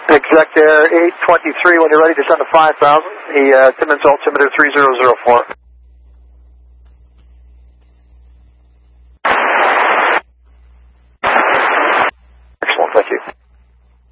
Exec Air 823, when you're ready, descend to 5,000. The Timmins altimeter 3004. Excellent, thank you.